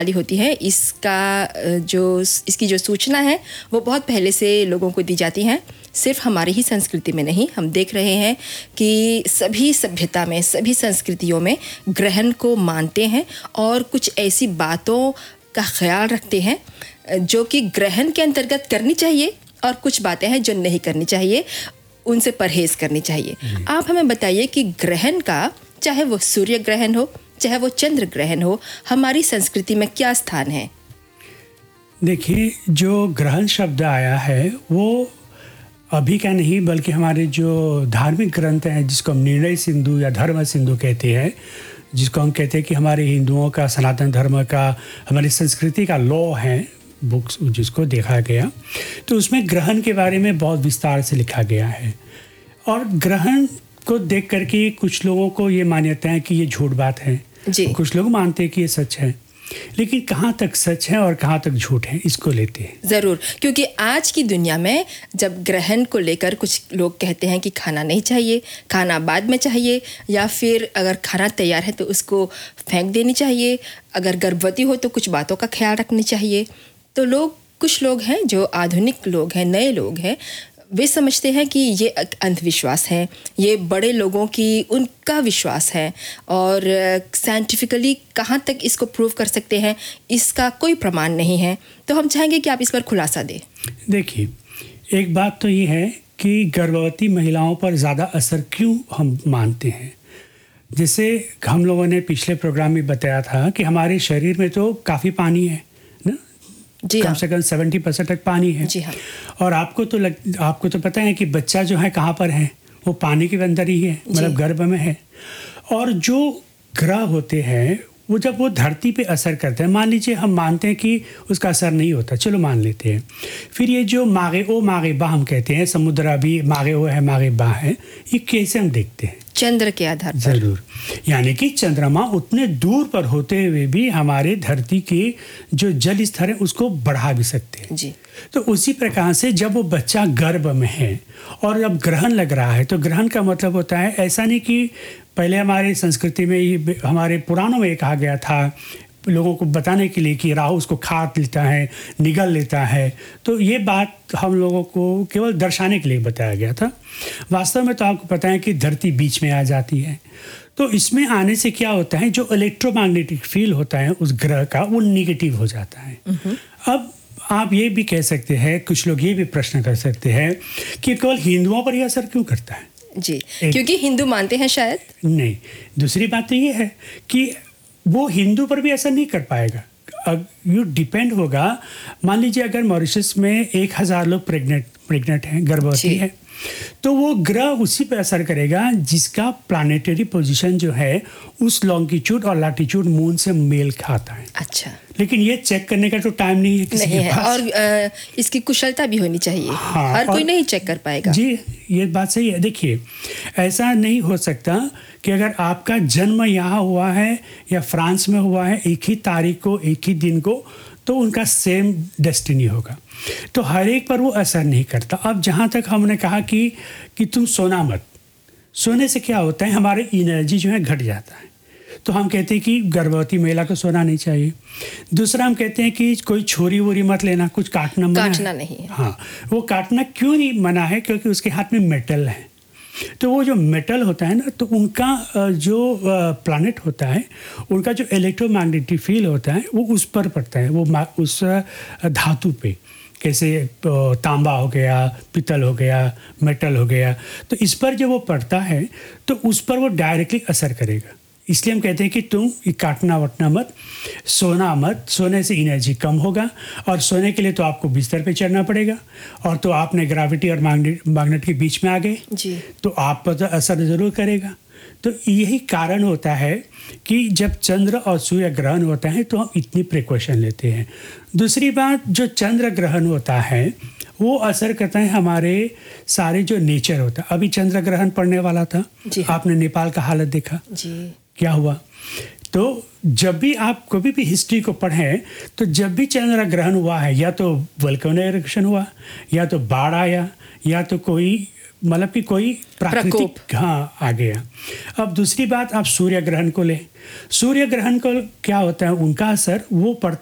वाली होती है, इसकी जो सूचना है वो बहुत पहले से लोगों को दी जाती हैं। सिर्फ हमारी ही संस्कृति में नहीं, हम देख रहे हैं कि सभी सभ्यता में, सभी संस्कृतियों में ग्रहण को मानते हैं और कुछ ऐसी बातों का ख्याल रखते हैं जो कि ग्रहण के अंतर्गत करनी चाहिए और कुछ बातें हैं जो नहीं करनी चाहिए, उनसे परहेज़ करनी चाहिए। आप हमें बताइए कि ग्रहण का, चाहे वो सूर्य ग्रहण हो चाहे वो चंद्र ग्रहण हो, हमारी संस्कृति में क्या स्थान है? देखिए, जो ग्रहण शब्द आया है वो अभी का नहीं, बल्कि हमारे जो धार्मिक ग्रंथ हैं जिसको हम निर्णय सिंधु या धर्म सिंधु कहते हैं, जिसको हम कहते हैं कि हमारे हिंदुओं का, सनातन धर्म का, हमारी संस्कृति का लॉ है, बुक्स जिसको देखा गया, तो उसमें ग्रहण के बारे में बहुत विस्तार से लिखा गया है। और ग्रहण को देख करके कुछ लोगों को ये मान्यता है कि ये झूठ बात है जी। कुछ लोग मानते हैं कि ये सच है, लेकिन कहाँ तक सच है और कहाँ तक झूठ है, इसको लेते हैं। ज़रूर, क्योंकि आज की दुनिया में जब ग्रहण को लेकर कुछ लोग कहते हैं कि खाना नहीं चाहिए, खाना बाद में चाहिए, या फिर अगर खाना तैयार है तो उसको फेंक देनी चाहिए, अगर गर्भवती हो तो कुछ बातों का ख्याल रखनी चाहिए, तो कुछ लोग हैं जो आधुनिक लोग हैं, नए लोग हैं, वे समझते हैं कि ये अंधविश्वास है, ये बड़े लोगों की उनका विश्वास है और साइंटिफिकली कहाँ तक इसको प्रूव कर सकते हैं इसका कोई प्रमाण नहीं है। तो हम चाहेंगे कि आप इस पर खुलासा दें। देखिए, एक बात तो ये है कि गर्भवती महिलाओं पर ज़्यादा असर क्यों हम मानते हैं। जैसे हम लोगों ने पिछले प्रोग्राम में बताया था कि हमारे शरीर में तो काफ़ी पानी है ना, कम से कम 70% तक पानी है। जी हाँ। और आपको तो पता है कि बच्चा जो है कहाँ पर है, वो पानी के अंदर ही है, मतलब गर्भ में है। और जो ग्रह होते हैं वो जब वो धरती पे असर करते हैं, मान लीजिए हम मानते हैं कि उसका असर नहीं होता, चलो मान लेते हैं, फिर ये जो मागे ओ मागे बा हम कहते हैं, समुद्र भी मागे ओ है मागे बा है, ये कैसे हम देखते हैं? चंद्र के आधार पर। ज़रूर, यानी कि चंद्रमा उतने दूर पर होते हुए भी हमारे धरती के जो जल स्तर है उसको बढ़ा भी सकते हैं जी। तो उसी प्रकार से जब वो बच्चा गर्भ में है और जब ग्रहण लग रहा है, तो ग्रहण का मतलब होता है, ऐसा नहीं कि पहले हमारी संस्कृति में, हमारे पुराणों में कहा गया था लोगों को बताने के लिए कि राहु उसको खा लेता है, निगल लेता है, तो ये बात हम लोगों को केवल दर्शाने के लिए बताया गया था। वास्तव में तो आपको पता है कि धरती बीच में आ जाती है, तो इसमें आने से क्या होता है, जो इलेक्ट्रोमैग्नेटिक फील्ड होता है उस ग्रह का, वो निगेटिव हो जाता है। अब आप ये भी कह सकते हैं, कुछ लोग ये भी प्रश्न कर सकते हैं कि केवल हिंदुओं पर यह असर क्यों करता है? जी, क्योंकि हिंदू मानते हैं शायद। नहीं, दूसरी बात तो ये है कि वो हिंदू पर भी असर नहीं कर पाएगा। यू डिपेंड होगा, मान लीजिए अगर मॉरिशस में 1000 लोग प्रेग्नेंट हैं, गर्भवती है, तो वो ग्रह उसी पर असर करेगा जिसका प्लानेटरी पोजीशन जो है उस लॉन्गिट्यूड और लैटिट्यूड मून से मेल खाता है। अच्छा, लेकिन ये चेक करने का तो टाइम नहीं है किसी के पास। और इसकी कुशलता भी होनी चाहिए। हाँ, हर कोई नहीं चेक कर पाएगा। जी, ये बात सही है। देखिए, ऐसा नहीं हो सकता कि अगर आपका जन्म यहाँ हुआ है या फ्रांस में हुआ है, एक ही तारीख को, एक ही दिन को, तो उनका सेम डेस्टिनी होगा, तो हर एक पर वो असर नहीं करता। अब जहाँ तक हमने कहा कि तुम सोना मत, सोने से क्या होता है, हमारी एनर्जी जो है घट जाता है, तो हम कहते हैं कि गर्भवती महिला को सोना नहीं चाहिए। दूसरा हम कहते हैं कि कोई छोरी वोरी मत लेना, कुछ काटना नहीं है। हाँ, वो काटना क्यों नहीं मना है? क्योंकि उसके हाथ में मेटल है, तो वो जो मेटल होता है ना, तो उनका जो प्लैनेट होता है, उनका जो इलेक्ट्रोमैग्नेटिक फील्ड होता है वो उस पर पड़ता है, वो उस धातु पे, कैसे तांबा हो गया, पितल हो गया, मेटल हो गया, तो इस पर जब वो पड़ता है तो उस पर वो डायरेक्टली असर करेगा। इसलिए हम कहते हैं कि तुम काटना वटना मत, सोना मत, सोने से एनर्जी कम होगा, और सोने के लिए तो आपको बिस्तर पे चढ़ना पड़ेगा, और तो आपने ग्रेविटी और मैग्नेट के बीच में आ गए जी, तो आप पर तो असर ज़रूर करेगा। तो यही कारण होता है कि जब चंद्र और सूर्य ग्रहण होता है तो हम इतनी प्रिकॉशन लेते हैं। दूसरी बात, जो चंद्र ग्रहण होता है वो असर करता है हमारे सारे जो नेचर होता है। अभी चंद्र ग्रहण पड़ने वाला था, आपने नेपाल का हालत देखा जी, क्या हुआ। तो जब भी आप कभी भी हिस्ट्री को पढ़ें, तो जब भी चंद्र ग्रहण हुआ है, या तो वोल्केनो एरप्शन हुआ, या तो बाढ़ आया, या तो कोई मतलब कि कोई प्राकृतिक हाँ आ गया। अब दूसरी बात, आप सूर्य ग्रहण को लें। सूर्य ग्रहण को क्या होता है, उनका असर वो पड़ता